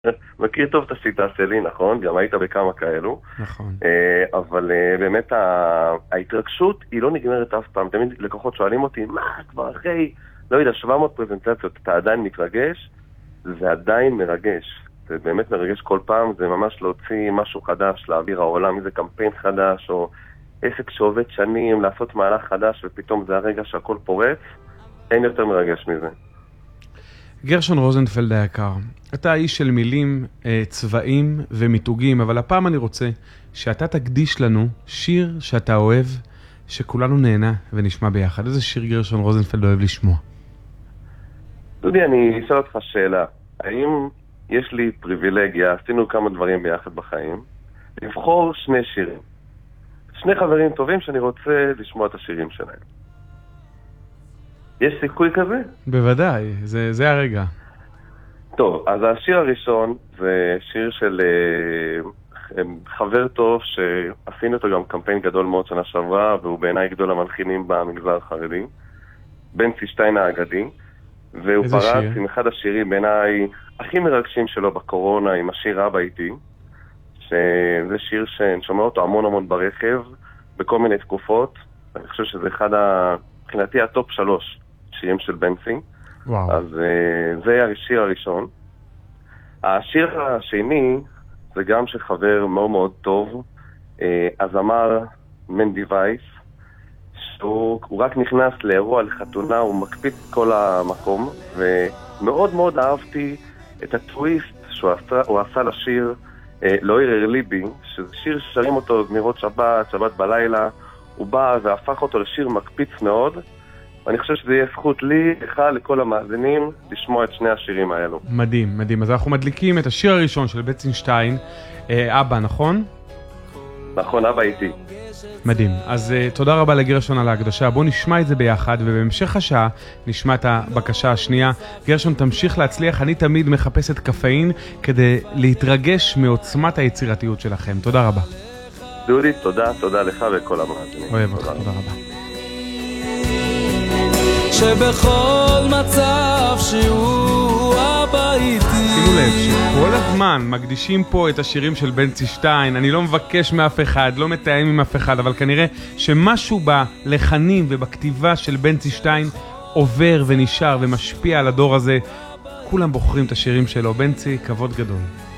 מכיר טוב את השיטה שלי, נכון? גם היית בכמה כאלו. נכון. אבל באמת ההתרגשות היא לא נגמרת אף פעם. תמיד לקוחות שואלים אותי, מה, כבר אחרי, לא יודע, 700 פרזנטציות, אתה עדיין מתרגש? זה עדיין מרגש. זה באמת מרגש כל פעם, זה ממש להוציא משהו חדש, להעביר העולם, איזה קמפיין חדש, או עסק שעובד שנים, לעשות מהלך חדש, ופתאום זה הרגע שהכל פורץ. אין יותר מרגש מזה. גרשון רוזנפלד היקר, אתה איש של מילים, צבעים ומיתוגים, אבל הפעם אני רוצה שאתה תקדיש לנו שיר שאתה אוהב, שכולנו נהנה ונשמע ביחד. איזה שיר גרשון רוזנפלד אוהב לשמוע? דודי, אני אשאל אותך שאלה. האם יש לי פריבילגיה, עשינו כמה דברים ביחד בחיים, לבחור שני שירים. שני חברים טובים שאני רוצה לשמוע את השירים שלהם. יש סיכוי כזה? בוודאי, זה הרגע. טוב, אז השיר הראשון זה שיר של חבר טוב שעשינו אותו גם קמפיין גדול מאוד שנה שעברה, והוא בעיניי גדול המלחינים במגזר החרדי, בנצי שטיין האגדי, והוא פרץ עם אחד השירים בעיניי הכי מרגשים שלו בקורונה, עם השיר אבא איתי, שזה שיר שאני שומע אותו המון המון ברכב, בכל מיני תקופות. אני חושב שזה אחד, מבחינתי, הטופ 3 שירים של בנצי. וואו. אז זה השיר הראשון. השיר השני זה גם של חבר מאוד מאוד טוב, הזמר מנדי וייס, שהוא רק נכנס לאירוע לחתונה, הוא מקפיד כל המקום, ומאוד מאוד אהבתי את הטוויסט שהוא עשה לשיר לא ערער ליבי, שזה שיר ששרים אותו גמירות שבת בלילה, הוא בא והפך אותו לשיר מקפיץ מאוד, ואני חושב שזה יהיה זכות לי, לך, לכל המאזינים, לשמוע את שני השירים האלו. מדהים, מדהים. אז אנחנו מדליקים את השיר הראשון של בנצי שטיין, אבא, נכון? נכון, אבא איתי. מדהים. אז תודה רבה לגרשון על ההקדשה. בוא נשמע את זה ביחד, ובהמשך השעה נשמע את הבקשה השנייה. גרשון, תמשיך להצליח. אני תמיד מחפש את קפאין כדי להתרגש מעוצמת היצירתיות שלכם. תודה רבה. דודי, תודה לך וכל המאזינים. אוהב אותך, תודה רבה. שבכל מצב שהוא אבא איתי. שימו לב שכל הזמן מקדישים פה את השירים של בנצי שטיין. אני לא מבקש מאף אחד, לא מתאם עם אף אחד, אבל כנראה שמשהו בלחנים ובכתיבה של בנצי שטיין עובר ונשאר ומשפיע על הדור הזה. כולם בוחרים את השירים שלו. בנצי, כבוד גדול.